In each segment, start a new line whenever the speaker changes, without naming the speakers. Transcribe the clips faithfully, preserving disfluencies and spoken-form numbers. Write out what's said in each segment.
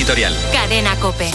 editorial.
Cadena COPE.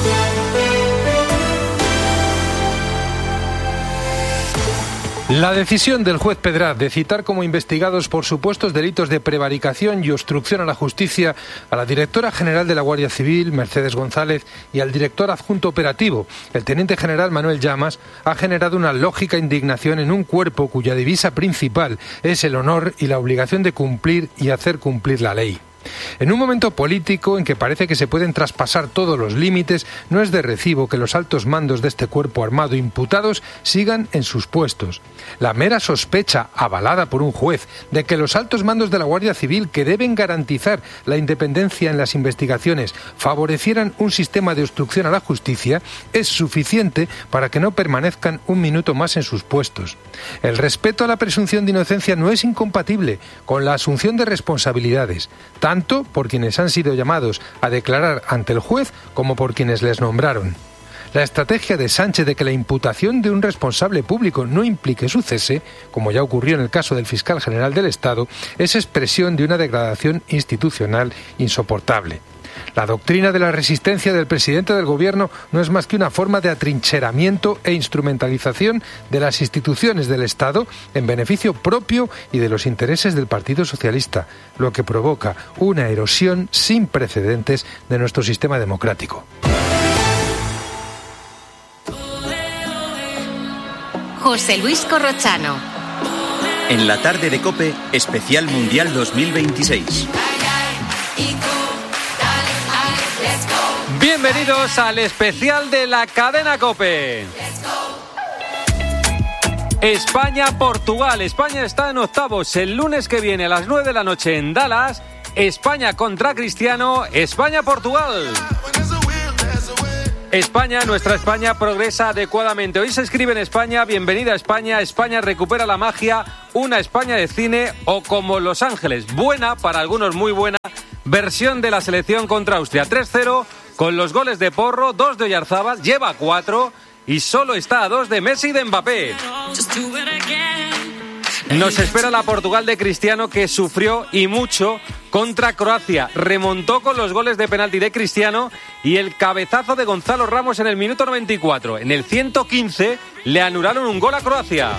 La decisión del juez Pedraz de citar como investigados por supuestos delitos de prevaricación y obstrucción a la justicia a la directora general de la Guardia Civil, Mercedes González, y al director adjunto operativo, el teniente general Manuel Llamas, ha generado una lógica indignación en un cuerpo cuya divisa principal es el honor y la obligación de cumplir y hacer cumplir la ley. En un momento político en que parece que se pueden traspasar todos los límites, no es de recibo que los altos mandos de este cuerpo armado imputados sigan en sus puestos. La mera sospecha, avalada por un juez, de que los altos mandos de la Guardia Civil, que deben garantizar la independencia en las investigaciones, favorecieran un sistema de obstrucción a la justicia, es suficiente para que no permanezcan un minuto más en sus puestos. El respeto a la presunción de inocencia no es incompatible con la asunción de responsabilidades, tanto por quienes han sido llamados a declarar ante el juez como por quienes les nombraron. La estrategia de Sánchez de que la imputación de un responsable público no implique su cese, como ya ocurrió en el caso del fiscal general del Estado, es expresión de una degradación institucional insoportable. La doctrina de la resistencia del presidente del Gobierno no es más que una forma de atrincheramiento e instrumentalización de las instituciones del Estado en beneficio propio y de los intereses del Partido Socialista, lo que provoca una erosión sin precedentes de nuestro sistema democrático.
José Luis Corrochano.
En la tarde de COPE, especial Mundial dos mil veintiséis.
Bienvenidos al especial de la cadena COPE. España-Portugal. España está en octavos. El lunes que viene a las nueve de la noche en Dallas. España contra Cristiano. España-Portugal. España, nuestra España, progresa adecuadamente. Hoy se escribe en España, bienvenida a España, España recupera la magia, una España de cine o como Los Ángeles, buena, para algunos muy buena, versión de la selección contra Austria. tres cero con los goles de Porro, dos de Oyarzábal, lleva cuatro y solo está a dos de Messi y de Mbappé. Nos espera la Portugal de Cristiano, que sufrió y mucho contra Croacia. Remontó con los goles de penalti de Cristiano y el cabezazo de Gonzalo Ramos en el minuto noventa y cuatro. En el ciento quince le anularon un gol a Croacia.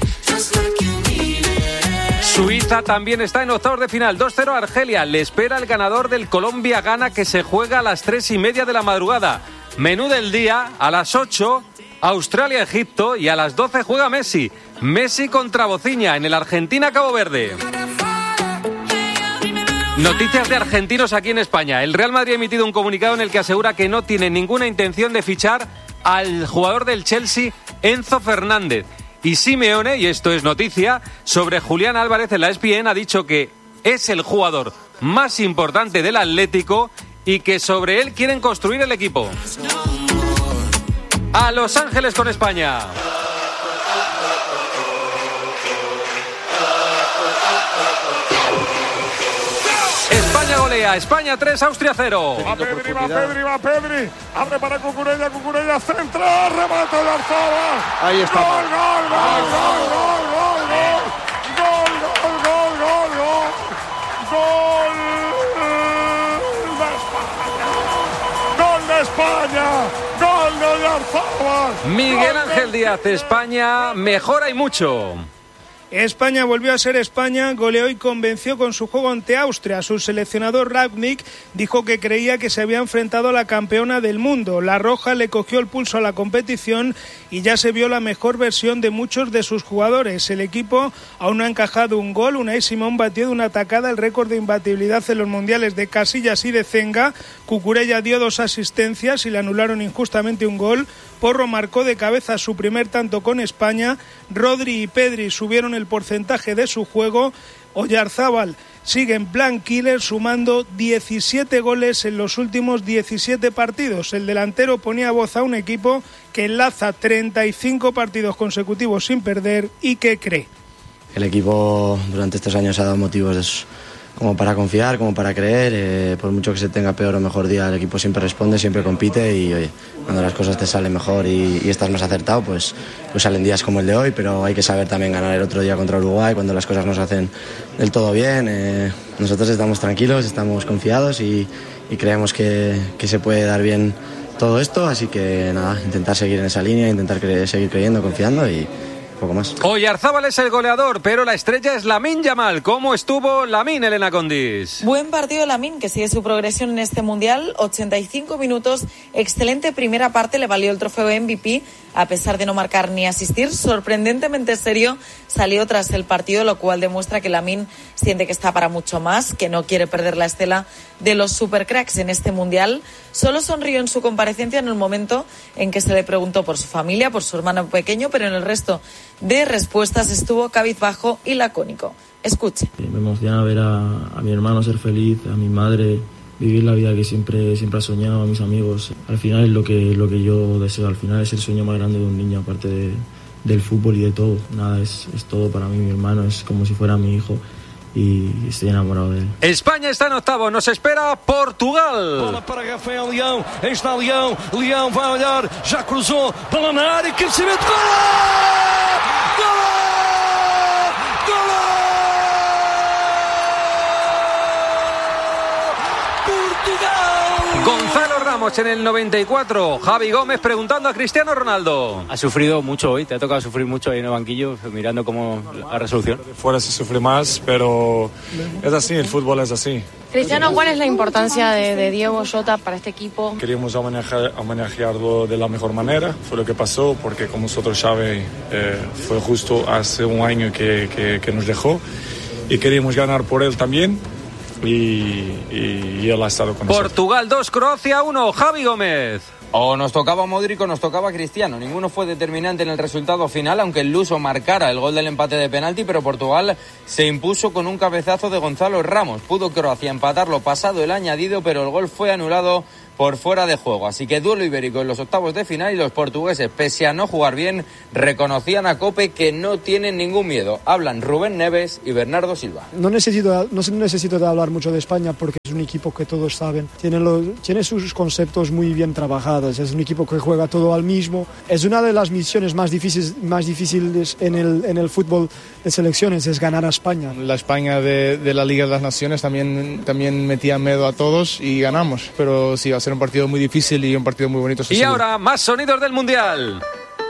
Suiza también está en octavos de final. dos cero a Argelia. Le espera el ganador del Colombia-Ghana, que se juega a las tres y media de la madrugada. Menú del día, a las ocho, Australia-Egipto, y a las doce juega Messi. Messi contra Bociña en el Argentina-Cabo Verde. Noticias de argentinos aquí en España. El Real Madrid ha emitido un comunicado en el que asegura que no tiene ninguna intención de fichar al jugador del Chelsea, Enzo Fernández. Y Simeone, y esto es noticia, sobre Julián Álvarez en la E S P N ha dicho que es el jugador más importante del Atlético y que sobre él quieren construir el equipo. A Los Ángeles con España. España golea, España tres, Austria cero.
Va Pedri, va Pedri, va Pedri. Abre para Cucurella, Cucurella centra, remate de Arzabal.
Ahí está.
Gol, gol, gol, gol, gol, gol, gol, gol, gol, gol, gol, gol de España, gol de Arzabal.
Miguel Ángel Díaz, España mejora y mucho.
España volvió a ser España, goleó y convenció con su juego ante Austria. Su seleccionador Rangnick dijo que creía que se había enfrentado a la campeona del mundo. La roja le cogió el pulso a la competición y ya se vio la mejor versión de muchos de sus jugadores. El equipo aún no ha encajado un gol. Unai Simón batió de una tacada el récord de imbatibilidad en los mundiales de Casillas y de Zenga. Cucurella dio dos asistencias y le anularon injustamente un gol. Porro marcó de cabeza su primer tanto con España. Rodri y Pedri subieron el porcentaje de su juego. Oyarzábal sigue en plan killer, sumando diecisiete goles en los últimos diecisiete partidos. El delantero ponía voz a un equipo que enlaza treinta y cinco partidos consecutivos sin perder y que cree.
El equipo durante estos años ha dado motivos de su... como para confiar, como para creer, eh, por mucho que se tenga peor o mejor día, el equipo siempre responde, siempre compite y oye, cuando las cosas te salen mejor y, y estás más acertado, pues, pues salen días como el de hoy, pero hay que saber también ganar el otro día contra Uruguay cuando las cosas no se hacen del todo bien. Eh, nosotros estamos tranquilos, estamos confiados y, y creemos que, que se puede dar bien todo esto, así que nada, intentar seguir en esa línea, intentar cre- seguir creyendo, confiando y poco más.
Oyarzábal es el goleador, pero la estrella es Lamine Yamal. ¿Cómo estuvo Lamine, Elena Condis?
Buen partido Lamine, que sigue su progresión en este Mundial. ochenta y cinco minutos, excelente primera parte, le valió el trofeo M V P, a pesar de no marcar ni asistir. Sorprendentemente serio salió tras el partido, lo cual demuestra que Lamine siente que está para mucho más, que no quiere perder la estela de los supercracks en este Mundial. Solo sonrió en su comparecencia en el momento en que se le preguntó por su familia, por su hermano pequeño, pero en el resto de respuestas estuvo cabizbajo y lacónico. Escuche.
Me emociona ver a, a mi hermano ser feliz, a mi madre vivir la vida que siempre, siempre ha soñado, a mis amigos. Al final es lo que, lo que yo deseo, al final es el sueño más grande de un niño, aparte de, del fútbol y de todo. Nada, es, es todo para mí, mi hermano es como si fuera mi hijo y estoy enamorado de él.
España está en octavo, nos espera Portugal.
Bola para Rafael Leão, está Leão, Leão vai olhar, já cruzou, bola na área, cabeceamento, gol!
Gonzalo Ramos en el noventa y cuatro. Javi Gómez preguntando a Cristiano Ronaldo.
Ha sufrido mucho hoy, te ha tocado sufrir mucho ahí en el banquillo, mirando cómo la resolución.
Fuera se sufre más, pero es así, el fútbol es así.
Cristiano, ¿cuál es la importancia de, de Diego Jota para este equipo?
Queríamos homenajear, homenajearlo de la mejor manera, fue lo que pasó, porque como vosotros saben, eh, fue justo hace un año que, que, que nos dejó y queríamos ganar por él también. Y, y, y él ha estado con nosotros.
Portugal dos, Croacia uno. Javi Gómez.
O nos tocaba Modric o nos tocaba Cristiano. Ninguno fue determinante en el resultado final, aunque el luso marcara el gol del empate de penalti, pero Portugal se impuso con un cabezazo de Gonzalo Ramos. Pudo Croacia empatarlo pasado el añadido, pero el gol fue anulado por fuera de juego. Así que duelo ibérico en los octavos de final y los portugueses, pese a no jugar bien, reconocían a COPE que no tienen ningún miedo. Hablan Rubén Neves y Bernardo Silva.
No necesito, no necesito de hablar mucho de España porque es un equipo que todos saben. Tiene, los, tiene sus conceptos muy bien trabajados. Es un equipo que juega todo al mismo. Es una de las misiones más difíciles, más difíciles en, el, en el fútbol de selecciones, es ganar a España.
La España de, de la Liga de las Naciones también, también metía miedo a todos y ganamos. Pero sí, va a ser un partido muy difícil y un partido muy bonito.
Y seguro. Ahora, más sonidos del Mundial.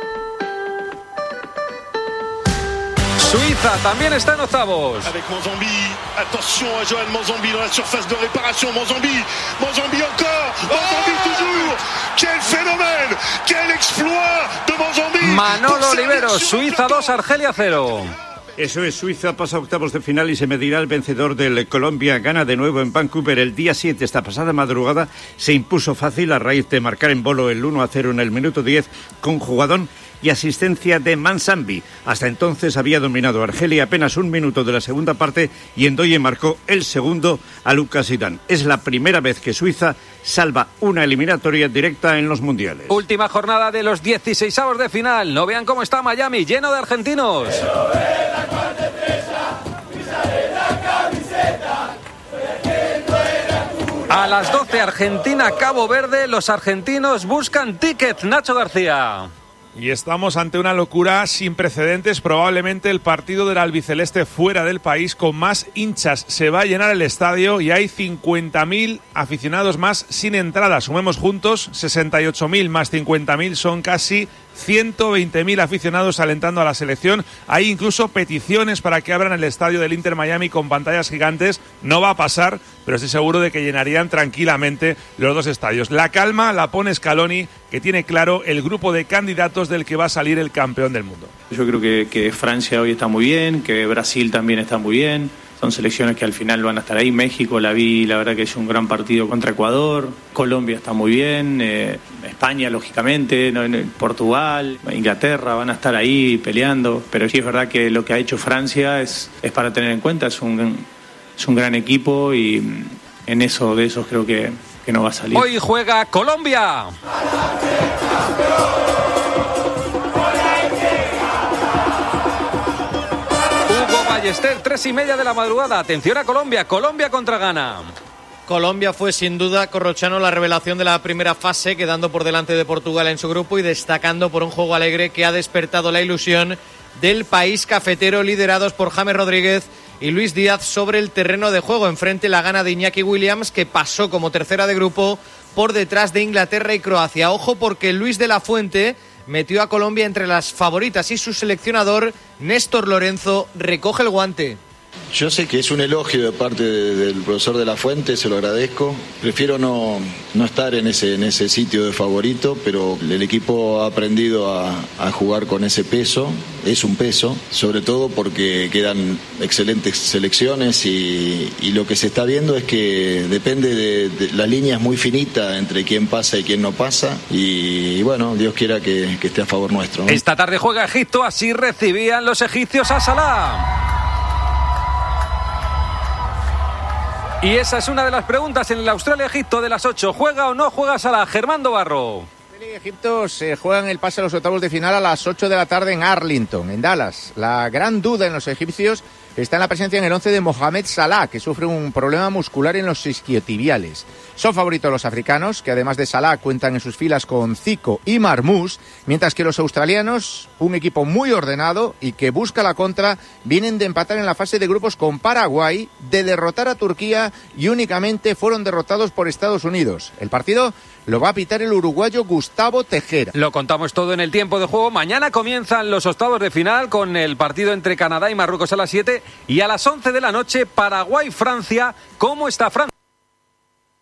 Suiza también está en octavos.
Avec Monzambi, attention a Johan Monzambi dans la surface de réparation. Monzambi, Monzambi encore, Monzambi oh toujours. Quel phénomène, quel exploit de Monzambi.
Manolo Oliveros, Suiza dos, Argelia cero.
Eso es, Suiza pasa a octavos de final y se medirá el vencedor del Colombia. Gana de nuevo en Vancouver el día siete. Esta pasada madrugada se impuso fácil a raíz de marcar en bolo el uno a cero en el minuto diez con jugadón y asistencia de Manzambi. Hasta entonces había dominado Argelia apenas un minuto de la segunda parte y Endoye marcó el segundo a Lucas Zidane. Es la primera vez que Suiza salva una eliminatoria directa en los mundiales.
Última jornada de los dieciseisavos de final. No vean cómo está Miami, lleno de argentinos. A las doce, Argentina, Cabo Verde. Los argentinos buscan tickets. Nacho García.
Y estamos ante una locura sin precedentes, probablemente el partido del albiceleste fuera del país con más hinchas. Se va a llenar el estadio y hay cincuenta mil aficionados más sin entrada. Sumemos juntos sesenta y ocho mil más cincuenta mil, son casi ciento veinte mil aficionados alentando a la selección. Hay incluso peticiones para que abran el estadio del Inter Miami con pantallas gigantes. No va a pasar, pero estoy seguro de que llenarían tranquilamente los dos estadios. La calma la pone Scaloni, que tiene claro el grupo de candidatos del que va a salir el campeón del mundo.
Yo creo que, que Francia hoy está muy bien, que Brasil también está muy bien. Son selecciones que al final van a estar ahí. México la vi, la verdad que es un gran partido contra Ecuador. Colombia está muy bien. Eh, España, lógicamente. No, no, Portugal, Inglaterra van a estar ahí peleando. Pero sí es verdad que lo que ha hecho Francia es, es para tener en cuenta. Es un, es un gran equipo y en eso de esos creo que, que no va a salir.
Hoy juega Colombia. Ballester, tres y media de la madrugada. Atención a Colombia, Colombia contra Ghana.
Colombia fue sin duda, Corrochano, la revelación de la primera fase, quedando por delante de Portugal en su grupo y destacando por un juego alegre que ha despertado la ilusión del país cafetero, liderados por James Rodríguez y Luis Díaz sobre el terreno de juego. Enfrente la gana de Iñaki Williams, que pasó como tercera de grupo por detrás de Inglaterra y Croacia. Ojo, porque Luis de la Fuente metió a Colombia entre las favoritas y su seleccionador, Néstor Lorenzo, recoge el guante.
Yo sé que es un elogio de parte de, del profesor de la Fuente, se lo agradezco. Prefiero no, no estar en ese, en ese sitio de favorito, pero el equipo ha aprendido a, a jugar con ese peso. Es un peso, sobre todo porque quedan excelentes selecciones y, y lo que se está viendo es que depende de, de la línea es muy finita entre quién pasa y quién no pasa y, y bueno, Dios quiera que, que esté a favor nuestro, ¿no?
Esta tarde juega Egipto, así recibían los egipcios a Salah. Y esa es una de las preguntas en el Australia-Egipto de las ocho. ¿Juega o no juega Salah? Germán Barro.
Egipto se juegan el pase a los octavos de final a las ocho de la tarde en Arlington, en Dallas. La gran duda en los egipcios está en la presencia en el once de Mohamed Salah, que sufre un problema muscular en los isquiotibiales. Son favoritos los africanos, que además de Salah cuentan en sus filas con Zico y Marmous, mientras que los australianos, un equipo muy ordenado y que busca la contra, vienen de empatar en la fase de grupos con Paraguay, de derrotar a Turquía y únicamente fueron derrotados por Estados Unidos. El partido lo va a pitar el uruguayo Gustavo Tejera.
Lo contamos todo en el tiempo de juego. Mañana comienzan los octavos de final con el partido entre Canadá y Marruecos a las siete y a las once de la noche Paraguay-Francia. ¿Cómo está Francia?